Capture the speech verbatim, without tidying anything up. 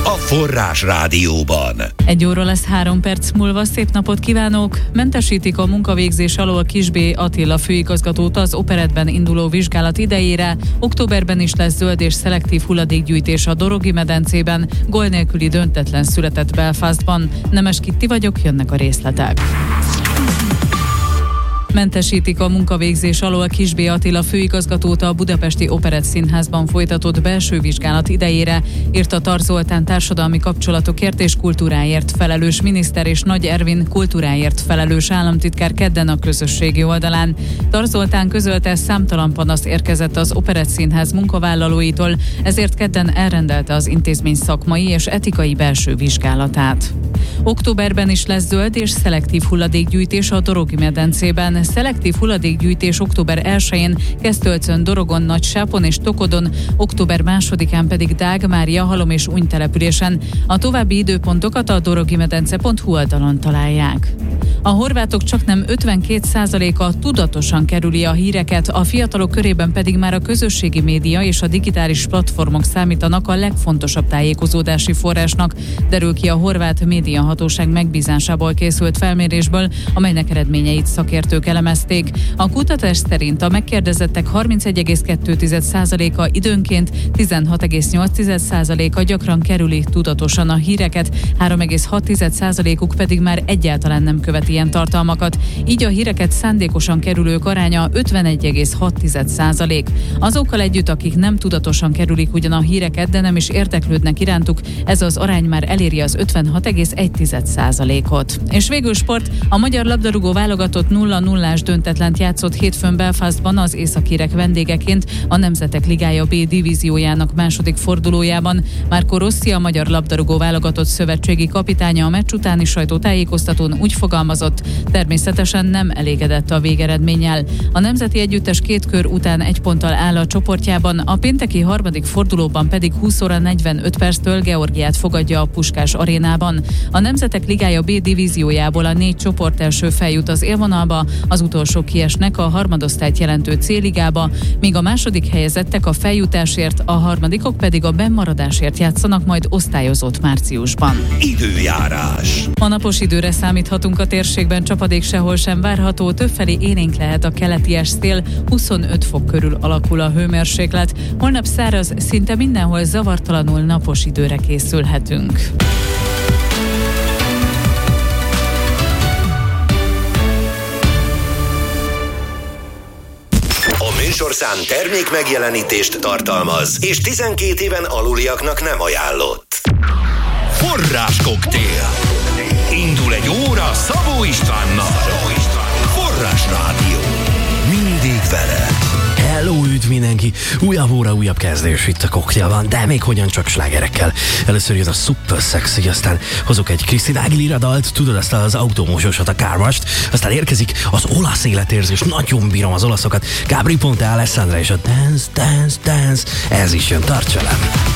a Forrás Rádióban. Egy óra lesz három perc múlva. Szép napot kívánok! Mentesítik a munkavégzés alól Kis B. Attila főigazgatót az Operettben induló vizsgálat idejére. Októberben is lesz zöld és szelektív hulladékgyűjtés a Dorogi medencében. Gól nélküli döntetlen született Belfastban. Nemes Kitti vagyok, jönnek a részletek. Mentesítik a munkavégzés alól Kis B. Attila főigazgatót a Budapesti Operett Színházban folytatott belső vizsgálat idejére, írta Tar Zoltán társadalmi kapcsolatokért és kultúráért felelős miniszter és Nagy Ervin kultúráért felelős államtitkár kedden a közösségi oldalán. Tar Zoltán közölte, számtalan panasz érkezett az Operett Színház munkavállalóitól, ezért kedden elrendelte az intézmény szakmai és etikai belső vizsgálatát. Októberben is lesz zöld és szelektív hulladékgyűjtés a Dorogi medencében. Szelektív hulladékgyűjtés október elsején Kesztölcön, Dorogon, Nagysápon és Tokodon, október másodikán pedig Dág, Mária, Halom és Úny településen. A további időpontokat a dorogimedence pont hu oldalon találják. A horvátok csaknem ötvenkét százaléka tudatosan kerüli a híreket, a fiatalok körében pedig már a közösségi média és a digitális platformok számítanak a legfontosabb tájékozódási forrásnak, derül ki a horvát médiahatóság megbízásából készült felmérésből, amelynek eredményeit szakértők elemezték. A kutatás szerint a megkérdezettek harmincegy egész kettő százaléka időnként, tizenhat egész nyolc százaléka gyakran kerüli tudatosan a híreket, három egész hat százalékuk pedig már egyáltalán nem követi ilyen tartalmakat, így a híreket szándékosan kerülők aránya ötvenegy egész hat százalék. Azokkal együtt, akik nem tudatosan kerülik ugyan a híreket, de nem is érdeklődnek irántuk, ez az arány már eléri az ötvenhat egész egy százalékot. És végül sport, a magyar labdarúgó válogatott nulla nullás döntetlent játszott hétfőn Belfastban az északírek vendégeként a Nemzetek Ligája B divíziójának második fordulójában. Marco Rossi, a magyar labdarúgó válogatott szövetségi kapitánya a meccs utáni sajtótájékoztatón úgy fogalmazott, természetesen nem elégedett a végeredménnyel. A nemzeti együttes két kör után egy ponttal áll a csoportjában, a pénteki harmadik fordulóban pedig húsz óra negyvenöt perctől Georgiát fogadja a Puskás arénában. A Nemzetek Ligája B divíziójából a négy csoport első feljut az élvonalba, az utolsók kiesnek a harmadosztályt jelentő C-ligába, míg a második helyezettek a feljutásért, a harmadikok pedig a bennmaradásért játszanak majd osztályozott márciusban. Időjárás. A napos időre számíthatunk a térségben, csapadék sehol sem várható, többfelé élénk lehet a keleti szél, huszonöt fok körül alakul a hőmérséklet. Holnap száraz, szinte mindenhol zavartalanul napos időre készülhetünk. Műsorszám termék megjelenítést tartalmaz, és tizenkét éven aluliaknak nem ajánlott. Forráskoktél. Indul egy óra Szabó Istvánnal. Forrás Rádió. Mindig veled. Hello, üdv mindenki! Újabb óra, újabb kezdés itt a koktélban, de még hogyan csak slágerekkel. Először jön a Super Sexy, aztán hozok egy Christina Aguilera dalt, tudod, azt az automósosat, a Car Wash-t, aztán érkezik az olasz életérzés, nagyon bírom az olaszokat, Gabri Ponte, Alessandra és a Dance, Dance, Dance, ez is jön, tarts velem!